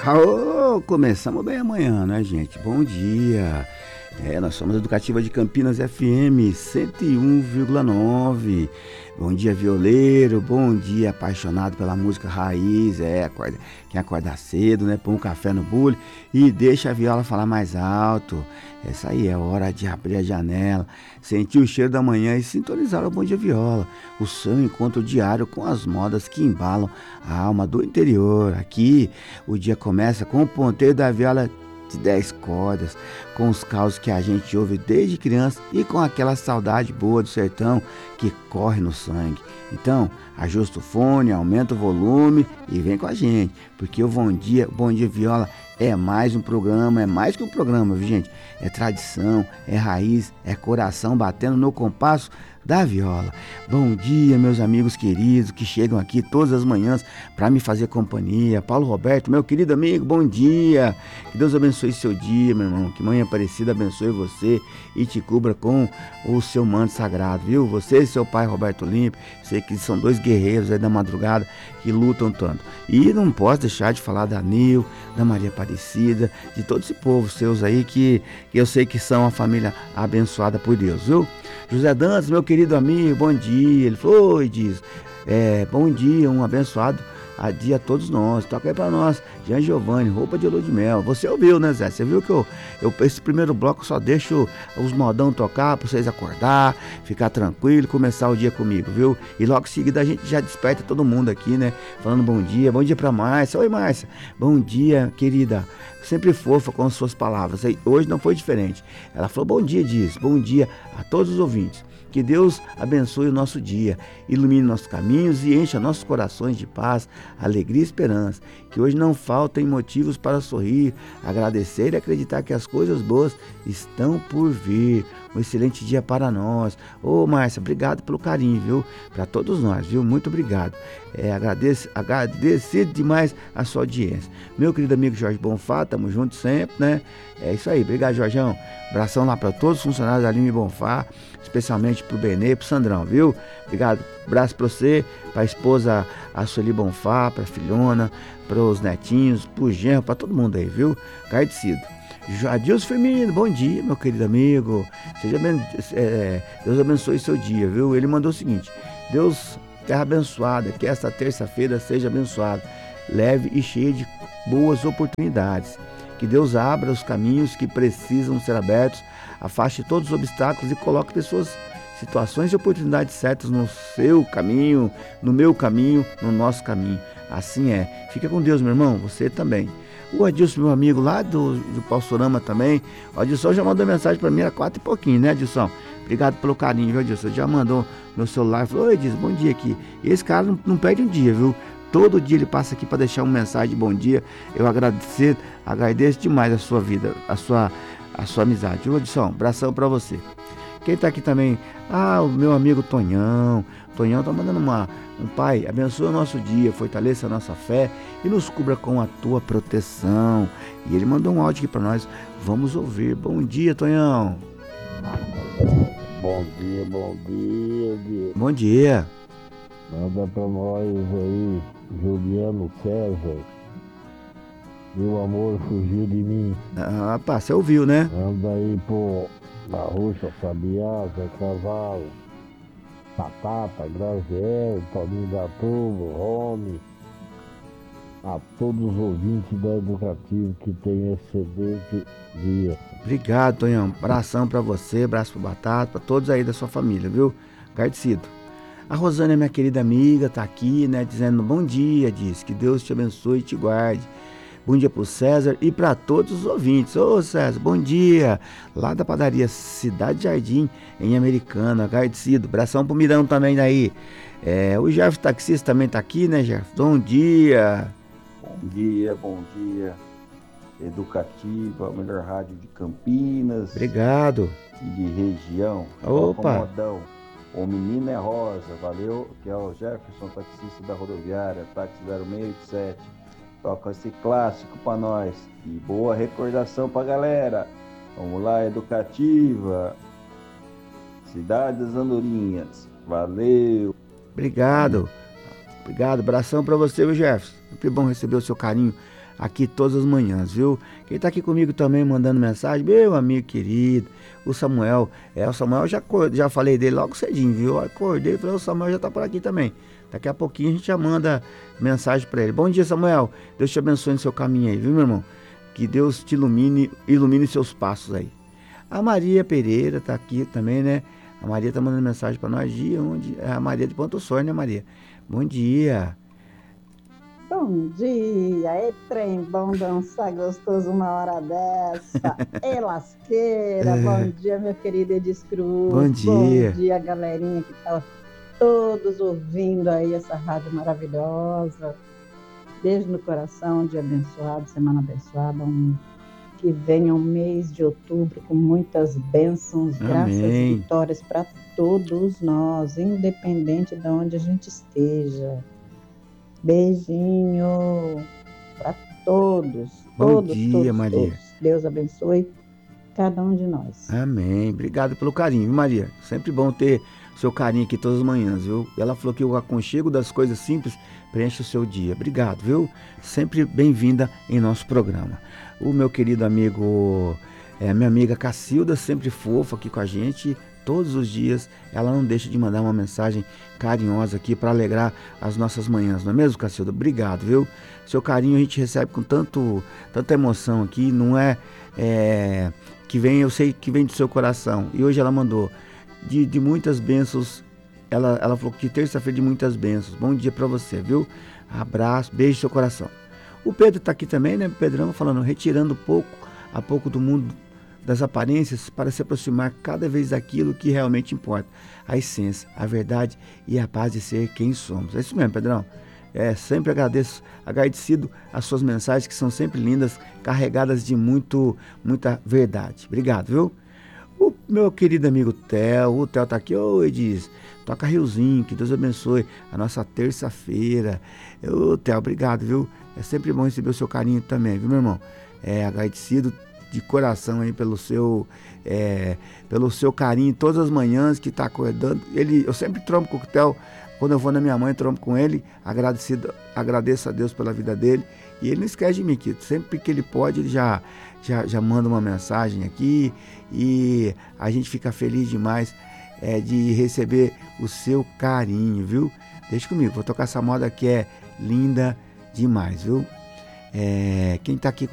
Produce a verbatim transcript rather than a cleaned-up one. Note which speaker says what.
Speaker 1: Ô, começamos bem amanhã, né, gente? Bom dia. É, nós somos Educativa de Campinas F M cento e um vírgula nove. Bom dia, violeiro. Bom dia, apaixonado pela música raiz. É, acorda, quem acordar cedo, né? Põe um café no bule e deixa a viola falar mais alto. Essa aí é hora de abrir a janela, sentir o cheiro da manhã e sintonizar o Bom Dia Viola, o seu encontro diário com as modas que embalam a alma do interior. Aqui, o dia começa com o ponteiro da viola de dez cordas, com os causos que a gente ouve desde criança e com aquela saudade boa do sertão que corre no sangue. Então, ajusta o fone, aumenta o volume e vem com a gente, porque o Bom Dia, Bom Dia Viola é mais um programa, é mais que um programa, viu, gente? É tradição, é raiz, é coração batendo no compasso da viola. Bom dia, meus amigos queridos que chegam aqui todas as manhãs para me fazer companhia. Paulo Roberto, meu querido amigo, bom dia. Que Deus abençoe seu dia, meu irmão. Que Mãe Aparecida abençoe você e te cubra com o seu manto sagrado, viu? Você e seu pai Roberto Limpe, sei que são dois guerreiros aí da madrugada que lutam tanto. E não posso deixar de falar da Nil, da Maria Aparecida, de todo esse povo seus aí que, que eu sei que são a família abençoada por Deus, viu? José Dantas, meu querido amigo, bom dia. Ele falou, oi, diz, é, bom dia, um abençoado a dia a todos nós. Toca aí pra nós, Jean Giovanni, roupa de lua de mel. Você ouviu, né, Zé? Você viu que eu, eu esse primeiro bloco eu só deixo os modão tocar pra vocês acordar, ficar tranquilo, começar o dia comigo, viu? E logo em seguida a gente já desperta todo mundo aqui, né? Falando bom dia, bom dia pra Márcia. Oi, Márcia. Bom dia, querida. Sempre fofa com as suas palavras. Hoje não foi diferente. Ela falou, bom dia, diz, bom dia a todos os ouvintes. Que Deus abençoe o nosso dia, ilumine nossos caminhos e encha nossos corações de paz, alegria e esperança. Que hoje não faltem motivos para sorrir, agradecer e acreditar que as coisas boas estão por vir. Um excelente dia para nós. Ô, Márcia, obrigado pelo carinho, viu? Para todos nós, viu? Muito obrigado. É, agradeço, agradecido demais a sua audiência. Meu querido amigo Jorge Bonfá, tamo junto sempre, né? É isso aí, obrigado, Jorjão. Abração lá para todos os funcionários da Lima Bonfá, especialmente pro Benê, pro Sandrão, viu? Obrigado, abraço para você, pra esposa a Sueli Bonfá, pra filhona, pros netinhos, pro genro, pra todo mundo aí, viu? Agradecido. Adilson Firmino, bom dia, meu querido amigo. Seja bem, é, Deus abençoe seu dia, viu? Ele mandou o seguinte: Deus, terra abençoada, que esta terça-feira seja abençoada, leve e cheia de boas oportunidades. Que Deus abra os caminhos que precisam ser abertos, afaste todos os obstáculos e coloque pessoas, situações e oportunidades certas no seu caminho, no meu caminho, no nosso caminho. Assim é. Fica com Deus, meu irmão, você também. O Adilson, meu amigo lá do, do Pastorama também. O Adilson já mandou mensagem para mim, era quatro e pouquinho, né, Adilson? Obrigado pelo carinho, viu, Adilson? Já mandou meu celular, falou, oi, Adilson, bom dia aqui. E esse cara não, não perde um dia, viu? Todo dia ele passa aqui para deixar uma mensagem de bom dia. Eu agradecer, agradeço demais a sua vida, a sua, a sua amizade. Viu, Adilson? Abração para você. Quem tá aqui também? Ah, o meu amigo Tonhão. Tonhão tá mandando uma, um pai, abençoa o nosso dia, fortaleça a nossa fé e nos cubra com a tua proteção. E ele mandou um áudio aqui para nós, vamos ouvir. Bom dia, Tonhão.
Speaker 2: Bom dia, bom dia, dia.
Speaker 1: Bom dia.
Speaker 2: Manda pra nós aí, Juliano César. Meu amor fugiu de mim.
Speaker 1: Ah, pá, você ouviu, né?
Speaker 2: Manda aí pro Marrucha, Sabiá, Zé Cavalo, Patata, Graziel, Toninho da Turbo, Rome. A todos os ouvintes da Educativo que tem excelente dia.
Speaker 1: Obrigado, Tonhão. Abração pra você, abraço pro Batata, pra todos aí da sua família, viu? Agradecido. A Rosânia, minha querida amiga, tá aqui, né, dizendo bom dia, diz que Deus te abençoe e te guarde. Bom dia pro César e para todos os ouvintes. Ô César, bom dia. Lá da padaria Cidade Jardim, em Americana, agradecido. Abração pro Mirão também daí. É, o Jeff Taxista também tá aqui, né, Jeff? Bom dia.
Speaker 3: Bom dia, bom dia. Educativa, a melhor rádio de Campinas.
Speaker 1: Obrigado.
Speaker 3: E de região.
Speaker 1: Opa.
Speaker 3: Modão. O menino é rosa, valeu, que é o Jefferson, taxista da rodoviária, táxi zero seis oito sete. Toca esse clássico pra nós. E boa recordação pra galera. Vamos lá, Educativa. Cidade das Andorinhas. Valeu.
Speaker 1: Obrigado. Obrigado. Abração pra você, viu, Jefferson? Sempre bom receber o seu carinho aqui todas as manhãs, viu? Quem tá aqui comigo também mandando mensagem, meu amigo querido, o Samuel. É, o Samuel já, já falei dele logo cedinho, viu? Eu acordei e falei, o Samuel já tá por aqui também. Daqui a pouquinho a gente já manda mensagem para ele. Bom dia, Samuel. Deus te abençoe no seu caminho aí, viu, meu irmão? Que Deus te ilumine, ilumine seus passos aí. A Maria Pereira tá aqui também, né? A Maria tá mandando mensagem para nós. Dia onde é a Maria de Ponto Sorte, né, Maria? Bom dia.
Speaker 4: Bom dia, é trem bom dançar gostoso uma hora dessa. É lasqueira. É. Bom dia, meu querido Edis Cruz.
Speaker 1: Bom dia.
Speaker 4: Bom dia, galerinha que tá todos ouvindo aí essa rádio maravilhosa. Beijo no coração, dia abençoado, semana abençoada, um, que venha um mês de outubro com muitas bênçãos,
Speaker 1: Amém.
Speaker 4: Graças e vitórias para todos nós, independente de onde a gente esteja. Beijinho para todos,
Speaker 1: Bom
Speaker 4: todos,
Speaker 1: dia,
Speaker 4: todos,
Speaker 1: Maria.
Speaker 4: todos. Deus abençoe cada um de nós.
Speaker 1: Amém. Obrigado pelo carinho, viu, Maria? Sempre bom ter seu carinho aqui todas as manhãs, viu? Ela falou que o aconchego das coisas simples preenche o seu dia. Obrigado, viu? Sempre bem-vinda em nosso programa. O meu querido amigo, é, minha amiga Cacilda, sempre fofa aqui com a gente, todos os dias. Ela não deixa de mandar uma mensagem carinhosa aqui para alegrar as nossas manhãs, não é mesmo, Cacilda? Obrigado, viu? Seu carinho a gente recebe com tanto, tanta emoção aqui, não é, é que vem, eu sei que vem do seu coração. E hoje ela mandou de, de muitas bênçãos. Ela, ela falou que terça-feira de muitas bênçãos. Bom dia para você, viu? Abraço, beijo no seu coração. O Pedro está aqui também, né? Pedrão falando, retirando pouco a pouco do mundo das aparências para se aproximar cada vez daquilo que realmente importa. A essência, a verdade e a paz de ser quem somos. É isso mesmo, Pedrão. É, sempre agradeço, agradecido as suas mensagens que são sempre lindas, carregadas de muito, muita verdade. Obrigado, viu? O meu querido amigo Theo, o Theo tá aqui, ô Edis, toca Riozinho, que Deus abençoe a nossa terça-feira. Ô Theo, obrigado, viu? É sempre bom receber o seu carinho também, viu, meu irmão? É, agradecido de coração aí pelo seu, é, pelo seu carinho todas as manhãs que tá acordando. Ele, eu sempre trombo com o Theo, quando eu vou na minha mãe, trombo com ele, agradecido, agradeço a Deus pela vida dele. E ele não esquece de mim, que sempre que ele pode, ele já, já, já manda uma mensagem aqui e a gente fica feliz demais é, de receber o seu carinho, viu? Deixa comigo, vou tocar essa moda que é linda demais, viu? É, quem tá aqui